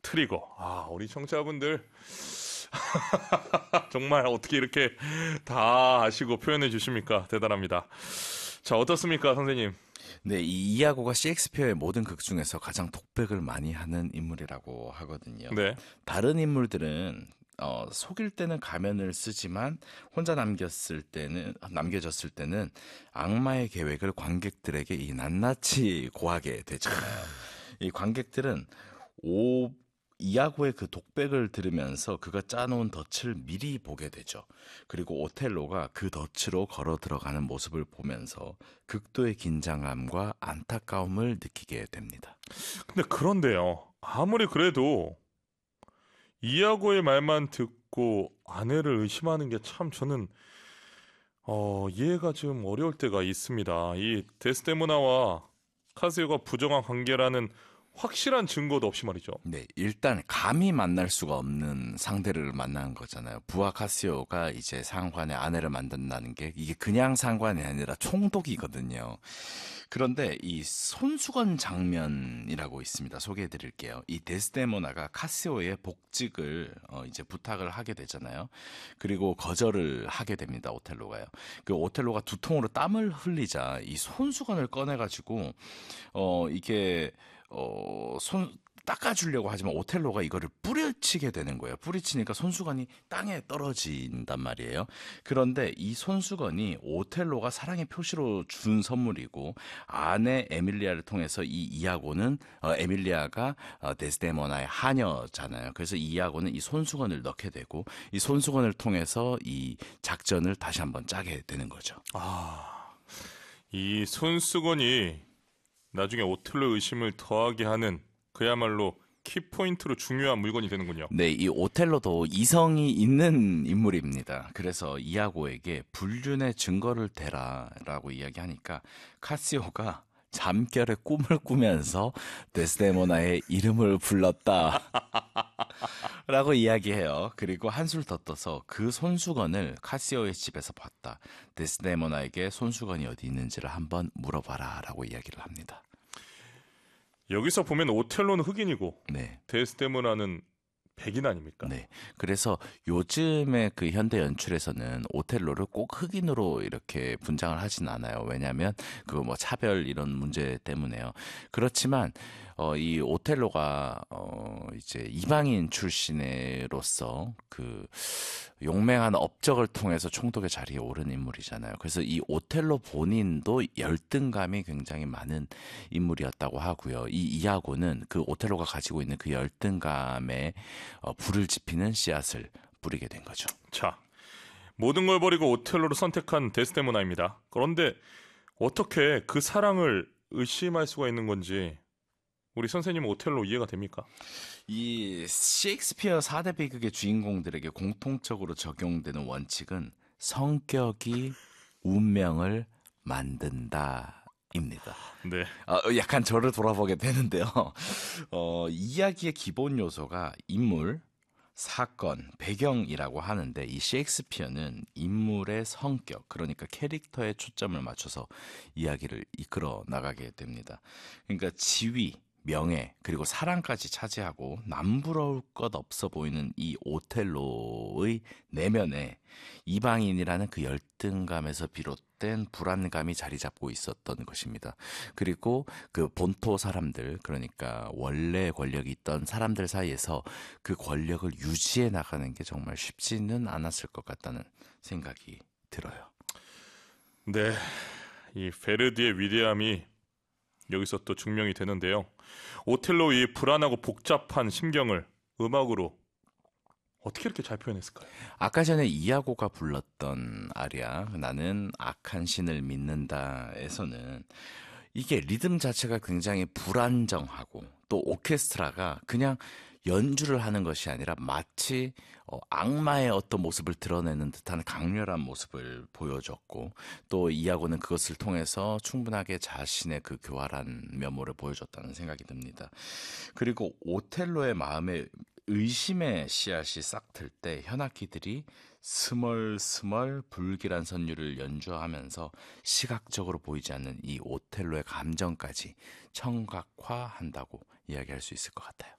트리거. 아, 우리 청취자분들 정말 어떻게 이렇게 다 아시고 표현해 주십니까? 대단합니다. 자, 어떻습니까, 선생님? 네, 이 이야고가 셰익스피어의 모든 극 중에서 가장 독백을 많이 하는 인물이라고 하거든요. 네. 다른 인물들은 속일 때는 가면을 쓰지만 혼자 남겨졌을 때는 악마의 계획을 관객들에게 이 낱낱이 고하게 되잖아요. 이 관객들은 이아고의 그 독백을 들으면서 그가 짜놓은 덫을 미리 보게 되죠. 그리고 오텔로가 그 덫으로 걸어 들어가는 모습을 보면서 극도의 긴장감과 안타까움을 느끼게 됩니다. 근데 그런데요. 아무리 그래도 이아고의 말만 듣고 아내를 의심하는 게 참 저는 이해가 좀 어려울 때가 있습니다. 이 데스데모나와 카시오가 부정한 관계라는 확실한 증거도 없이 말이죠. 네, 일단 감히 만날 수가 없는 상대를 만난 거잖아요. 부하 카시오가 이제 상관의 아내를 만든다는 게 이게 그냥 상관이 아니라 총독이거든요. 그런데 이 손수건 장면이라고 있습니다. 소개해 드릴게요. 이 데스데모나가 카시오의 복직을 이제 부탁을 하게 되잖아요. 그리고 거절을 하게 됩니다. 오텔로가요. 그 오텔로가 두통으로 땀을 흘리자 이 손수건을 꺼내 가지고 이게 손 닦아주려고 하지만 오텔로가 이거를 뿌리치게 되는 거예요. 뿌리치니까 손수건이 땅에 떨어진단 말이에요. 그런데 이 손수건이 오텔로가 사랑의 표시로 준 선물이고 아내 에밀리아를 통해서 이 이아고는 에밀리아가 데스데모나의 하녀잖아요. 그래서 이 이아고는 이 손수건을 넣게 되고 이 손수건을 통해서 이 작전을 다시 한번 짜게 되는 거죠. 아, 이 손수건이 나중에 오텔로 의심을 더하게 하는 그야말로 키포인트로 중요한 물건이 되는군요. 네, 이 오텔로도 이성이 있는 인물입니다. 그래서 이아고에게 불륜의 증거를 대라라고 이야기하니까 카시오가 잠결에 꿈을 꾸면서 데스데모나의 이름을 불렀다 라고 이야기해요. 그리고 한술 더 떠서 그 손수건을 카시오의 집에서 봤다. 데스데모나에게 손수건이 어디 있는지를 한번 물어봐라 라고 이야기를 합니다. 여기서 보면 오텔로는 흑인이고 네. 데스데모나는 백인 아닙니까? 네. 그래서 요즘의 그 현대 연출에서는 오텔로를 꼭 흑인으로 이렇게 분장을 하진 않아요. 왜냐하면 그 뭐 차별 이런 문제 때문에요. 그렇지만 이 오텔로가 이제 이방인 출신으로서 그 용맹한 업적을 통해서 총독의 자리에 오른 인물이잖아요. 그래서 이 오텔로 본인도 열등감이 굉장히 많은 인물이었다고 하고요. 이 이아고는 그 오텔로가 가지고 있는 그 열등감에 불을 지피는 씨앗을 뿌리게 된 거죠. 자, 모든 걸 버리고 오텔로를 선택한 데스데모나입니다. 그런데 어떻게 그 사랑을 의심할 수가 있는 건지 우리 선생님은 오텔로 이해가 됩니까? 이 셰익스피어 4대 비극의 주인공들에게 공통적으로 적용되는 원칙은 성격이 운명을 만든다입니다. 네. 약간 저를 돌아보게 되는데요. 이야기의 기본 요소가 인물, 사건, 배경이라고 하는데 이 셰익스피어는 인물의 성격, 그러니까 캐릭터에 초점을 맞춰서 이야기를 이끌어 나가게 됩니다. 그러니까 지위, 명예, 그리고 사랑까지 차지하고 남부러울 것 없어 보이는 이 오텔로의 내면에 이방인이라는 그 열등감에서 비롯된 불안감이 자리 잡고 있었던 것입니다. 그리고 그 본토 사람들, 그러니까 원래 권력이 있던 사람들 사이에서 그 권력을 유지해 나가는 게 정말 쉽지는 않았을 것 같다는 생각이 들어요. 네. 이 베르디의 위대함이 여기서 또 증명이 되는데요. 오텔로의 불안하고 복잡한 심경을 음악으로 어떻게 이렇게 잘 표현했을까요? 아까 전에 이아고가 불렀던 아리아 나는 악한 신을 믿는다에서는 이게 리듬 자체가 굉장히 불안정하고 또 오케스트라가 그냥 연주를 하는 것이 아니라 마치 악마의 어떤 모습을 드러내는 듯한 강렬한 모습을 보여줬고 또 이아고는 그것을 통해서 충분하게 자신의 그 교활한 면모를 보여줬다는 생각이 듭니다. 그리고 오텔로의 마음에 의심의 씨앗이 싹 틀 때 현악기들이 스멀스멀 불길한 선율을 연주하면서 시각적으로 보이지 않는 이 오텔로의 감정까지 청각화한다고 이야기할 수 있을 것 같아요.